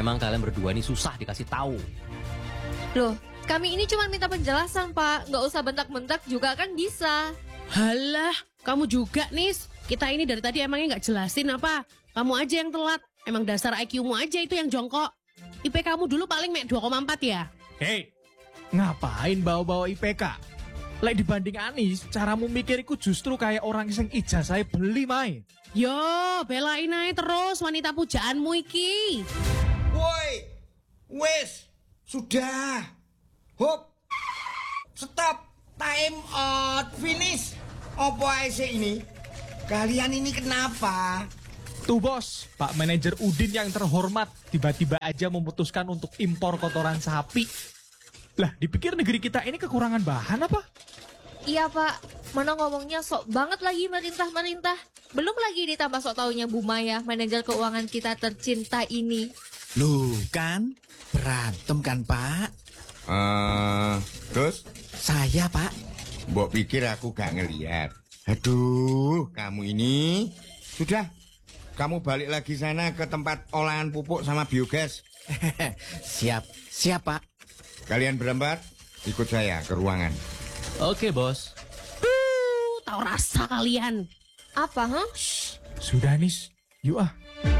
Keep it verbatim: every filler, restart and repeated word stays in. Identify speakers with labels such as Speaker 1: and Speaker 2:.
Speaker 1: Emang kalian berdua ini susah dikasih tahu.
Speaker 2: Loh, kami ini cuma minta penjelasan, Pak. Nggak usah bentak-bentak juga kan bisa.
Speaker 3: Halah, kamu juga, Nis. Kita ini dari tadi emangnya nggak jelasin apa? Kamu aja yang telat. Emang dasar I Q-mu aja itu yang jongkok. I P kamu dulu paling mek dua koma empat ya?
Speaker 4: Hei, ngapain bawa-bawa I P K? Lek dibanding Anis, caramu mikiriku justru kayak orang yang ijazah beli mai.
Speaker 3: Yo, belain aja terus wanita pujaanmu iki.
Speaker 5: Woi, wes, sudah. Hop, stop, time out, finish. Apa aja ini? Kalian ini kenapa?
Speaker 4: Tuh bos, Pak Manajer Udin yang terhormat tiba-tiba aja memutuskan untuk impor kotoran sapi. Lah, dipikir negeri kita ini kekurangan bahan apa?
Speaker 2: Iya, Pak. Mana ngomongnya sok banget lagi merintah-merintah. Belum lagi ditambah sok taunya Bu Maya, manajer keuangan kita tercinta ini.
Speaker 6: Loh kan, berantem kan Pak?
Speaker 5: Uh, terus?
Speaker 6: Saya Pak.
Speaker 5: Mbok pikir aku gak ngeliat. Aduh, kamu ini. Sudah, kamu balik lagi sana ke tempat olahan pupuk sama biogas.
Speaker 6: Siap, siap Pak.
Speaker 5: Kalian berempat, ikut saya ke ruangan.
Speaker 1: Oke, bos.
Speaker 3: Tuh, tahu rasa kalian.
Speaker 2: Apa, huh?
Speaker 4: Sudah Nis, yuk ah.